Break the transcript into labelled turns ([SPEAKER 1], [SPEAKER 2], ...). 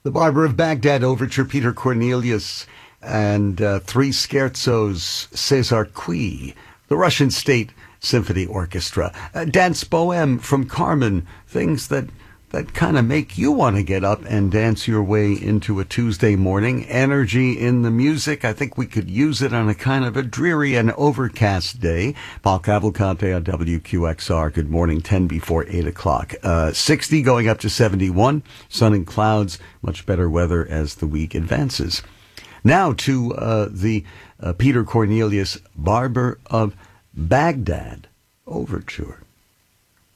[SPEAKER 1] The Barber of Baghdad Overture, Peter Cornelius, and three scherzos, César Cui, the Russian State Symphony Orchestra, Dance Bohème from Carmen, things that kind of make you want to get up and dance your way into a Tuesday morning. Energy in the music. I think we could use it on a kind of a dreary and overcast day. Paul Cavalcante on WQXR. Good morning, 10 before 8 o'clock. 60 going up to 71. Sun and clouds. Much better weather as the week advances. Now to the Peter Cornelius Barber of Baghdad Overture.